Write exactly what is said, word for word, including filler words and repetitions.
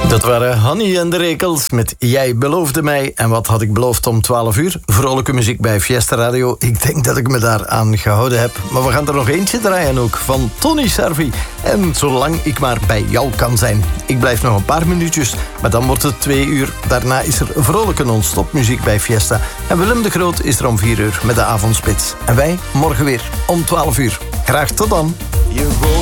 Dat waren Hanny en de Rekels met Jij beloofde mij. En wat had ik beloofd om twaalf uur? Vrolijke muziek bij Fiesta Radio. Ik denk dat ik me daar aan gehouden heb. Maar we gaan er nog eentje draaien ook, van Tony Servi. En zolang ik maar bij jou kan zijn. Ik blijf nog een paar minuutjes, maar dan wordt het twee uur. Daarna is er vrolijke non-stop muziek bij Fiesta. En Willem de Groot is er om vier uur met de avondspits. En wij morgen weer om twaalf uur. Graag tot dan.